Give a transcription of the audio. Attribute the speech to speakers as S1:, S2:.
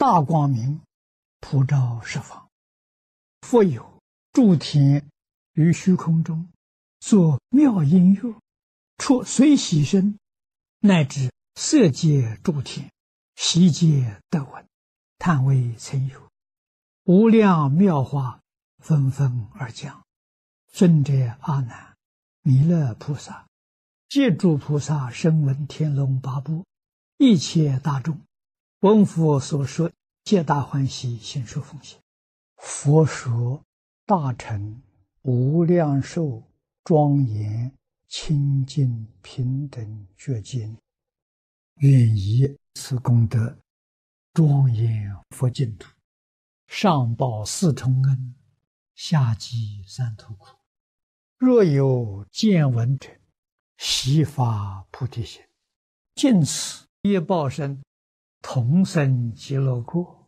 S1: 大光明，普照十方。复有诸天于虚空中，作妙音乐，出随喜声，乃至色界诸天，悉皆得闻，叹为曾有。无量妙法纷纷而降。尊者阿难、弥勒菩萨、借诸菩萨声闻天龙八部一切大众，闻佛所说，皆大欢喜，心受奉献。佛说大乘无量寿庄严清净平等觉经，愿以此功德庄严佛净土，上报四重恩，下济三途苦。若有见闻者，悉发菩提心，尽此业报身，同生极乐国。